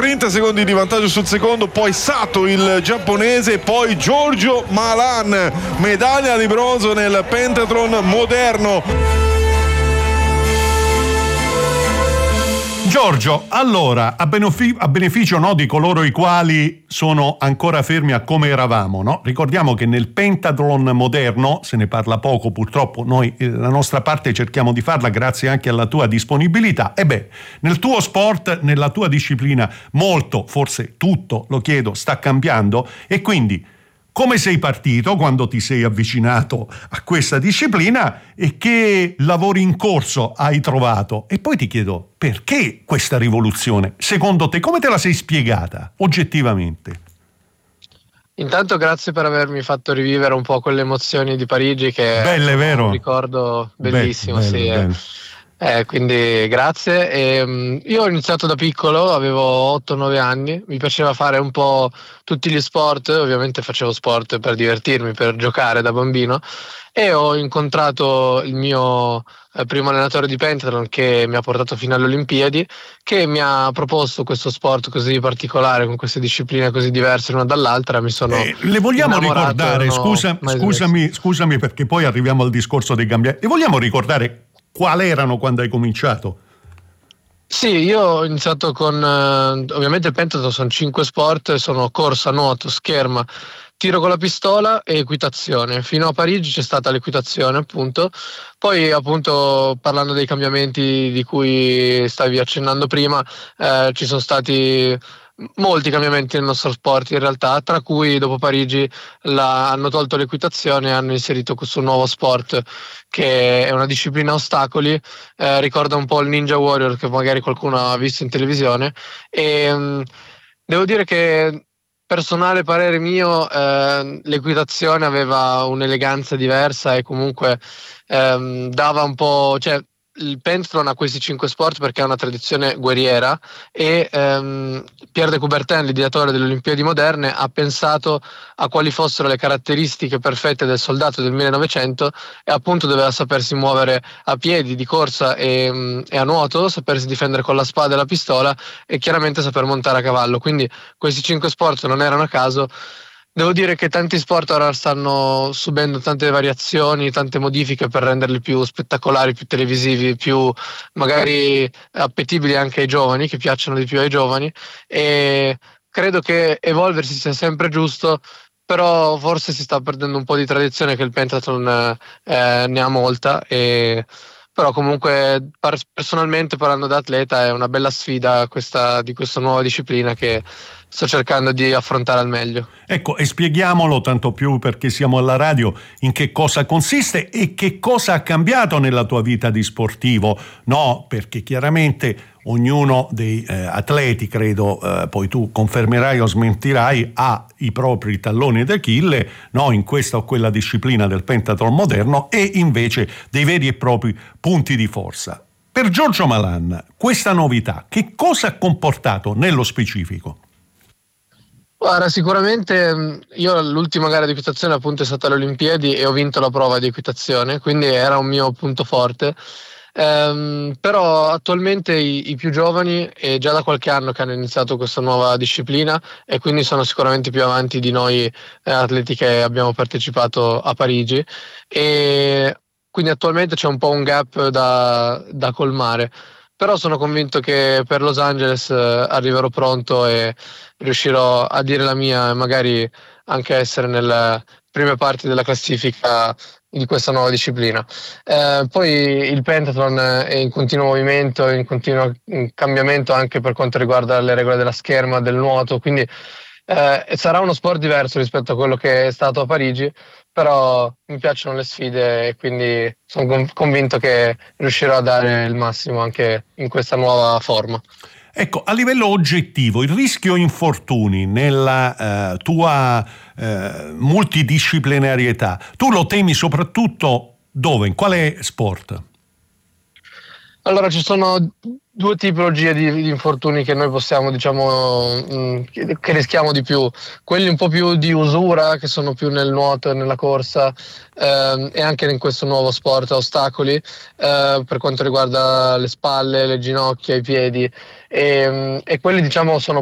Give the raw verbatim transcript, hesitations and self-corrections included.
trenta secondi di vantaggio sul secondo, poi Sato il giapponese, poi Giorgio Malan, medaglia di bronzo nel pentathlon moderno. Giorgio, allora, a, beneficio, a beneficio no, di coloro i quali sono ancora fermi a come eravamo, no? Ricordiamo che nel pentathlon moderno, se ne parla poco purtroppo, noi eh, la nostra parte cerchiamo di farla grazie anche alla tua disponibilità. E beh, nel tuo sport, nella tua disciplina, molto, forse tutto, lo chiedo, sta cambiando, e quindi come sei partito quando ti sei avvicinato a questa disciplina e che lavori in corso hai trovato? E poi ti chiedo, perché questa rivoluzione? Secondo te, come te la sei spiegata oggettivamente? Intanto grazie per avermi fatto rivivere un po' quelle emozioni di Parigi, che Belle, è vero? un ricordo bellissimo. Be- bello, sì, bello. Eh, quindi grazie. E, um, io ho iniziato da piccolo, avevo otto nove anni, mi piaceva fare un po' tutti gli sport, ovviamente facevo sport per divertirmi, per giocare da bambino, e ho incontrato il mio eh, primo allenatore di pentathlon, che mi ha portato fino alle Olimpiadi, che mi ha proposto questo sport così particolare, con queste discipline così diverse l'una dall'altra. Mi sono eh, le vogliamo ricordare, scusa, scusami, scusami perché poi arriviamo al discorso dei cambiamenti, le vogliamo ricordare quali erano quando hai cominciato? Sì, io ho iniziato con, eh, ovviamente il pentathlon sono cinque sport, sono corsa, nuoto, scherma, tiro con la pistola e equitazione. Fino a Parigi c'è stata l'equitazione, appunto. Poi, appunto, parlando dei cambiamenti di cui stavi accennando prima, eh, ci sono stati molti cambiamenti nel nostro sport in realtà, tra cui dopo Parigi la, hanno tolto l'equitazione e hanno inserito questo nuovo sport che è una disciplina a ostacoli, eh, ricorda un po' il Ninja Warrior che magari qualcuno ha visto in televisione, e mh, devo dire che, personale parere mio, eh, l'equitazione aveva un'eleganza diversa e comunque ehm, dava un po', cioè il pentathlon ha questi cinque sport perché ha una tradizione guerriera, e ehm, Pierre de Coubertin, l'ideatore delle Olimpiadi moderne, ha pensato a quali fossero le caratteristiche perfette del soldato del millenovecento, e appunto doveva sapersi muovere a piedi, di corsa e, e a nuoto, sapersi difendere con la spada e la pistola, e chiaramente saper montare a cavallo. Quindi questi cinque sport non erano a caso. Devo dire che tanti sport ora stanno subendo tante variazioni, tante modifiche per renderli più spettacolari, più televisivi, più magari appetibili anche ai giovani, che piacciono di più ai giovani, e credo che evolversi sia sempre giusto, però forse si sta perdendo un po' di tradizione, che il pentathlon eh, ne ha molta, e però comunque par- personalmente, parlando da atleta, è una bella sfida questa di questa nuova disciplina che sto cercando di affrontare al meglio. Ecco, e spieghiamolo, tanto più perché siamo alla radio, in che cosa consiste e che cosa ha cambiato nella tua vita di sportivo, no? Perché chiaramente ognuno dei eh, atleti, credo, eh, poi tu confermerai o smentirai, ha i propri talloni d'Achille, no? In questa o quella disciplina del pentathlon moderno, e invece dei veri e propri punti di forza. Per Giorgio Malan, questa novità, che cosa ha comportato nello specifico? Guarda, sicuramente io l'ultima gara di equitazione appunto è stata alle Olimpiadi e ho vinto la prova di equitazione, quindi era un mio punto forte. Ehm, però attualmente i, i più giovani è già da qualche anno che hanno iniziato questa nuova disciplina, e quindi sono sicuramente più avanti di noi eh, atleti che abbiamo partecipato a Parigi, e quindi attualmente c'è un po' un gap da, da colmare. Però sono convinto che per Los Angeles eh, arriverò pronto e riuscirò a dire la mia, e magari anche essere nelle prime parti della classifica di questa nuova disciplina. Eh, poi il pentathlon è in continuo movimento, in continuo cambiamento anche per quanto riguarda le regole della scherma, del nuoto, quindi eh, sarà uno sport diverso rispetto a quello che è stato a Parigi, però mi piacciono le sfide e quindi sono convinto che riuscirò a dare il massimo anche in questa nuova forma. Ecco, a livello oggettivo, il rischio infortuni nella eh, tua eh, multidisciplinarietà, tu lo temi soprattutto dove? In quale sport? Allora, ci sono due tipologie di, di infortuni che noi possiamo, diciamo, mh, che, che rischiamo di più. Quelli un po' più di usura, che sono più nel nuoto e nella corsa, ehm, e anche in questo nuovo sport a ostacoli, eh, per quanto riguarda le spalle, le ginocchia, i piedi, e, e quelli, diciamo, sono